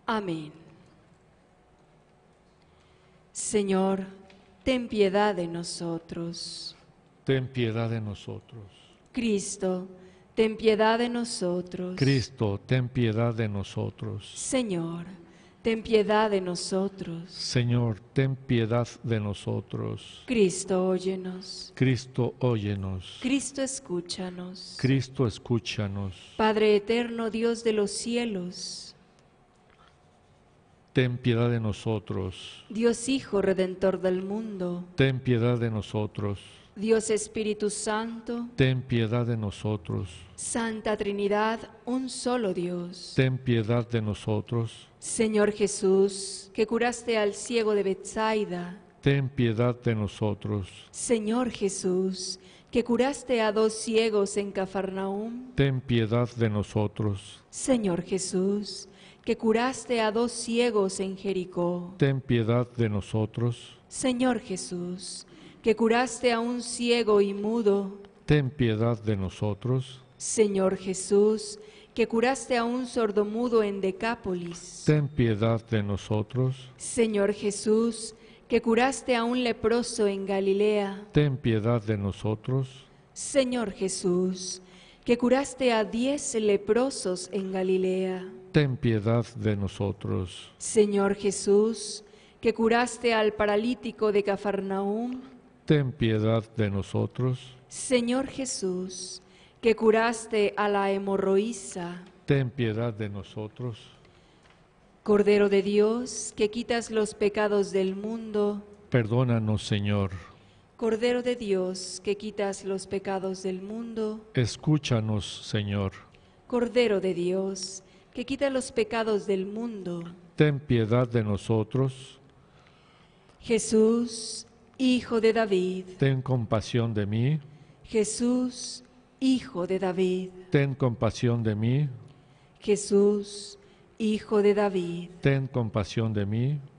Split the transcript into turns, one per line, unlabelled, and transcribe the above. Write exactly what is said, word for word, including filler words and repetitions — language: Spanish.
Amén. Señor, ten piedad de nosotros.
Ten piedad de nosotros.
Cristo, ten piedad de nosotros.
Cristo, ten piedad de nosotros.
Señor, ten piedad de nosotros.
Señor, ten piedad de nosotros.
Cristo, óyenos.
Cristo, óyenos.
Cristo, escúchanos.
Cristo, escúchanos.
Padre eterno, Dios de los cielos,
ten piedad de nosotros.
Dios Hijo Redentor del mundo,
Ten piedad de nosotros.
Dios Espíritu Santo,
Ten piedad de nosotros.
Santa Trinidad, un solo Dios.
Ten piedad de nosotros.
Señor Jesús, que curaste al ciego de Betsaida.
Ten piedad de nosotros.
Señor Jesús, que curaste a dos ciegos en Cafarnaúm.
Ten piedad de nosotros.
Señor Jesús, que curaste a dos ciegos en Jericó.
Ten piedad de nosotros.
Señor Jesús, que curaste a un ciego y mudo.
Ten piedad de nosotros.
Señor Jesús, que curaste a un sordomudo en Decápolis.
Ten piedad de nosotros.
Señor Jesús, que curaste a un leproso en Galilea.
Ten piedad de nosotros.
Señor Jesús, que curaste a diez leprosos en Galilea.
Ten piedad de nosotros.
Señor Jesús, que curaste al paralítico de Cafarnaúm.
Ten piedad de nosotros.
Señor Jesús, que curaste a la hemorroísa.
Ten piedad de nosotros.
Cordero de Dios, que quitas los pecados del mundo.
Perdónanos, Señor.
Cordero de Dios, que quitas los pecados del mundo.
Escúchanos, Señor.
Cordero de Dios, que quita los pecados del mundo.
Ten piedad de nosotros.
Jesús, Hijo de David.
Ten compasión de mí.
Jesús, Hijo de David.
Ten compasión de mí.
Jesús, Hijo de David.
Ten compasión de mí.